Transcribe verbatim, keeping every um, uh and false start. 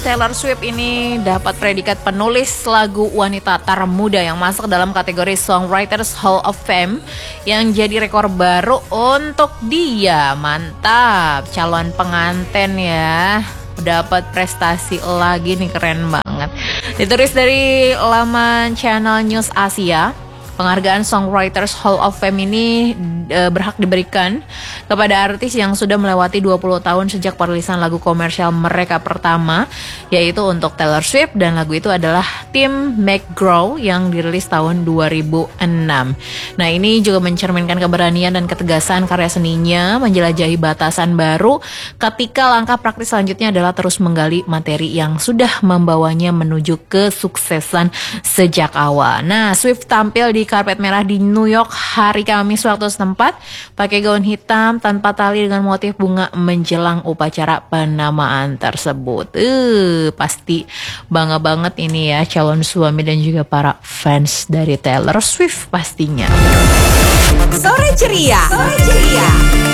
Taylor Swift ini dapat predikat penulis lagu wanita termuda yang masuk dalam kategori Songwriters Hall of Fame yang jadi rekor baru untuk dia. Mantap, calon pengantin ya. Dapat prestasi lagi nih, keren banget. Ditulis dari laman Channel News Asia. Penghargaan Songwriters Hall of Fame ini e, berhak diberikan kepada artis yang sudah melewati dua puluh tahun sejak perilisan lagu komersial mereka pertama, yaitu untuk Taylor Swift, dan lagu itu adalah Tim McGraw yang dirilis tahun dua ribu enam. Nah, ini juga mencerminkan keberanian dan ketegasan karya seninya menjelajahi batasan baru ketika langkah praktis selanjutnya adalah terus menggali materi yang sudah membawanya menuju kesuksesan sejak awal. Nah, Swift tampil di karpet merah di New York hari Kamis waktu setempat, pakai gaun hitam tanpa tali dengan motif bunga menjelang upacara penamaan tersebut. Eh, pasti bangga banget ini ya calon suami dan juga para fans dari Taylor Swift pastinya. Sore ceria, sore ceria.